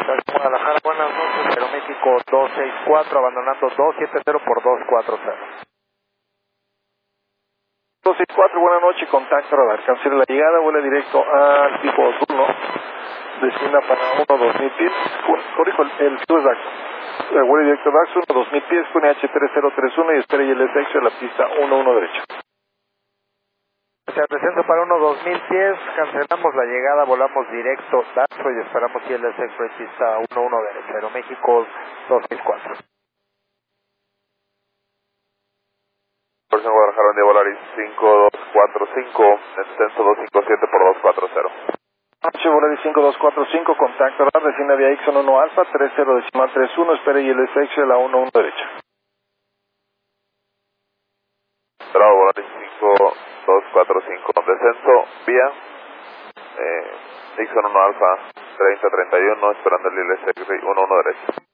Guadalajara, buenas noches, Aeroméxico 264, abandonando 270 por 240. 264, buenas noches, contacto radar, cancela la llegada, vuela directo al tipo 1, destina para 1-2000 pies, corrijo el flujo exacto, vuela directo a Dax 1-2000 pies con H3031 y espera ILS en la pista 11 derecho. Se presenta para 1-2000 pies, cancelamos la llegada, volamos directo Daxo y esperamos ILS Express pista 11 derecha, Aeroméxico 264. Por Guadalajara, buen día, Volaris 5245, descenso 257 por 240. Noche, Volaris 5245, contacto radar, destina vía Ixon 1 Alfa, 30.31, espera ILS a la 11 derecha. Bravo, Volaris 5245, descenso vía Ixon 1 Alfa, 3031, esperando el ILS 11 derecha.